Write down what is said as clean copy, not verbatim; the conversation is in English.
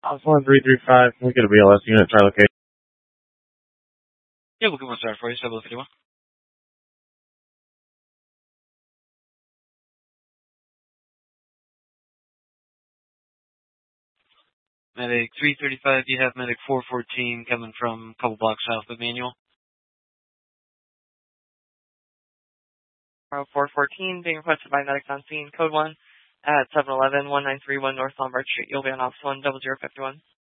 Alpha 1335, we get a BLS unit, try location. Yeah, we'll give one star for you, 7051. Medic 335, you have Medic 414 coming from a couple blocks south of Manual. 414 being requested by medics on scene. Code 1 at 711-1931 North Lombard Street. You'll be on Office 10051.